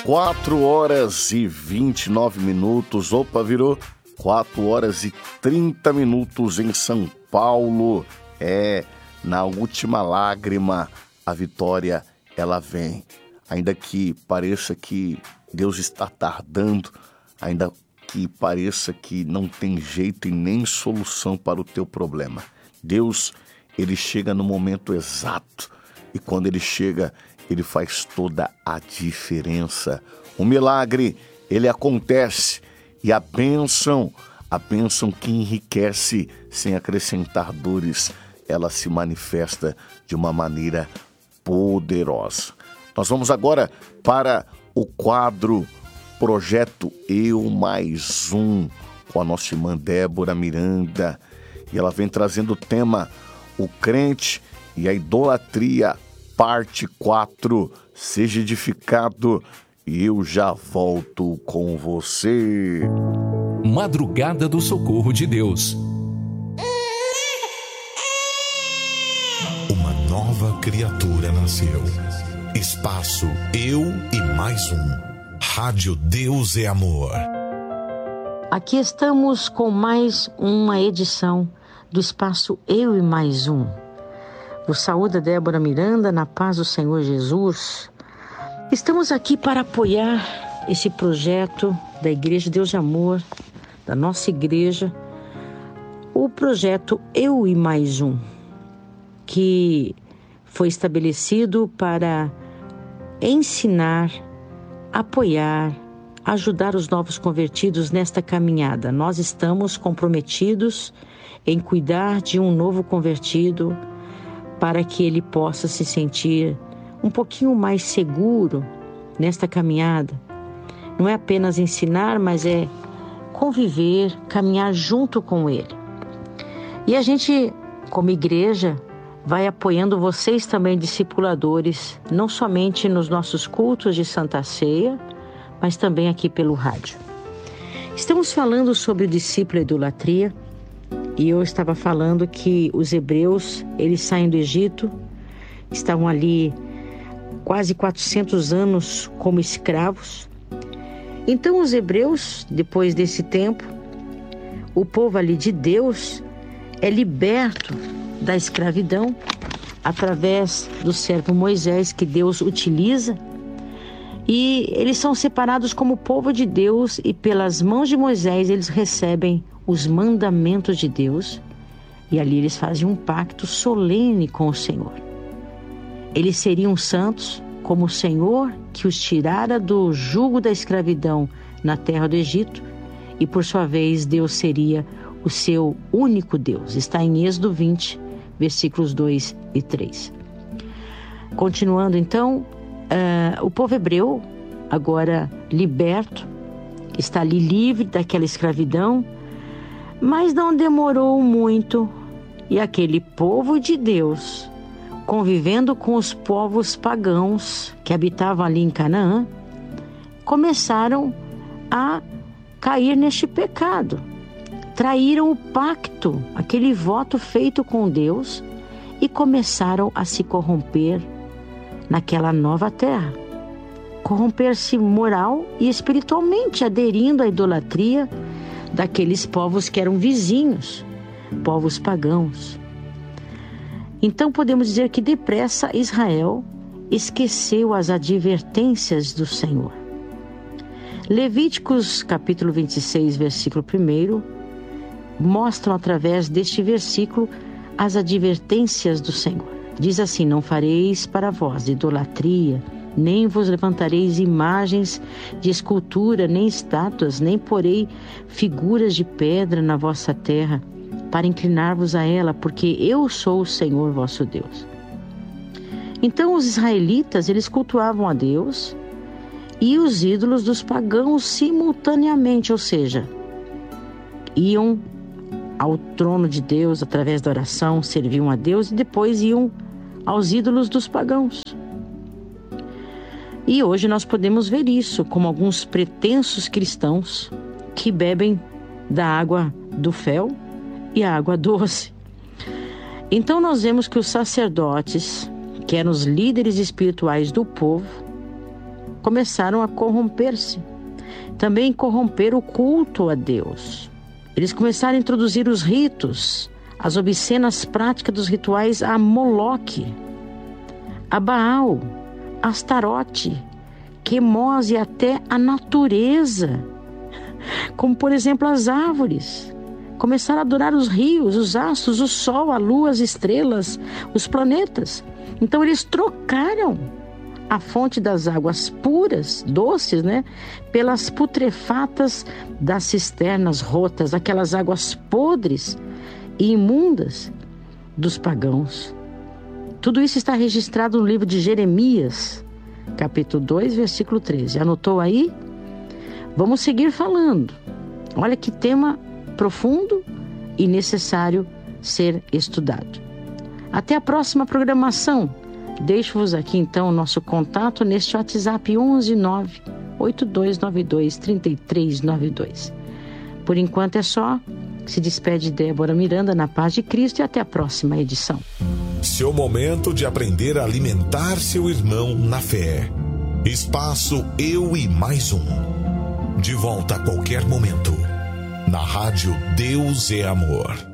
4h29. Opa, virou 4h30 em São Paulo. Na última lágrima, a vitória, ela vem. Ainda que pareça que Deus está tardando, ainda que pareça que não tem jeito e nem solução para o teu problema. Deus, ele chega no momento exato. E quando ele chega, ele faz toda a diferença. O milagre, ele acontece. E a bênção que enriquece sem acrescentar dores, ela se manifesta de uma maneira poderosa. Nós vamos agora para o quadro Projeto Eu Mais Um, com a nossa irmã Débora Miranda. E ela vem trazendo o tema O Crente e a Idolatria, parte 4. Seja edificado e eu já volto com você. Madrugada do Socorro de Deus. Uma nova criatura nasceu. Espaço Eu e Mais Um. Rádio Deus é Amor. Aqui estamos com mais uma edição do Espaço Eu e Mais Um. Vos saúda Débora Miranda, na paz do Senhor Jesus. Estamos aqui para apoiar esse projeto da Igreja Deus de Amor, da nossa igreja, o projeto Eu e Mais Um, que foi estabelecido para ensinar, apoiar, ajudar os novos convertidos nesta caminhada. Nós estamos comprometidos em cuidar de um novo convertido para que ele possa se sentir um pouquinho mais seguro nesta caminhada. Não é apenas ensinar, mas é conviver, caminhar junto com ele. E a gente, como igreja, vai apoiando vocês também, discipuladores, não somente nos nossos cultos de Santa Ceia, mas também aqui pelo rádio. Estamos falando sobre o discípulo e a idolatria, e eu estava falando que os hebreus, eles saem do Egito, estavam ali quase 400 anos como escravos. Então os hebreus, depois desse tempo, o povo ali de Deus é liberto da escravidão através do servo Moisés, que Deus utiliza, e eles são separados como povo de Deus, e pelas mãos de Moisés eles recebem os mandamentos de Deus, e ali eles fazem um pacto solene com o Senhor. Eles seriam santos como o Senhor que os tirara do jugo da escravidão na terra do Egito, e por sua vez Deus seria o seu único Deus. Está em Êxodo 20, versículos 2 e 3. Continuando então, o povo hebreu, agora liberto, está ali livre daquela escravidão, mas não demorou muito, e aquele povo de Deus, convivendo com os povos pagãos que habitavam ali em Canaã, começaram a cair neste pecado. Traíram o pacto, aquele voto feito com Deus, e começaram a se corromper naquela nova terra. Corromper-se moral e espiritualmente, aderindo à idolatria daqueles povos que eram vizinhos, povos pagãos. Então podemos dizer que depressa Israel esqueceu as advertências do Senhor. Levíticos capítulo 26, versículo 1, mostram através deste versículo as advertências do Senhor. Diz assim: não fareis para vós idolatria, nem vos levantareis imagens de escultura, nem estátuas, nem porei figuras de pedra na vossa terra, para inclinar-vos a ela, porque eu sou o Senhor vosso Deus. Então os israelitas, eles cultuavam a Deus e os ídolos dos pagãos simultaneamente, ou seja, iam ao trono de Deus através da oração, serviam a Deus e depois iam aos ídolos dos pagãos. E hoje nós podemos ver isso, como alguns pretensos cristãos que bebem da água do fel e a água doce. Então nós vemos que os sacerdotes, que eram os líderes espirituais do povo, começaram a corromper-se. Também corromper o culto a Deus. Eles começaram a introduzir os ritos, as obscenas práticas dos rituais a Moloque, a Baal, a Astarote, Quemos e até a natureza, como por exemplo as árvores. Começaram a adorar os rios, os astros, o sol, a lua, as estrelas, os planetas. Então eles trocaram a fonte das águas puras, doces, pelas putrefatas das cisternas rotas, aquelas águas podres e imundas dos pagãos. Tudo isso está registrado no livro de Jeremias, capítulo 2, versículo 13. Anotou aí? Vamos seguir falando. Olha que tema profundo e necessário ser estudado. Até a próxima programação. Deixo-vos aqui então o nosso contato neste WhatsApp 11 98292 3392. Por enquanto é só. Se despede Débora Miranda na paz de Cristo e até a próxima edição. Seu momento de aprender a alimentar seu irmão na fé. Espaço Eu e Mais Um. De volta a qualquer momento. Na Rádio Deus é Amor.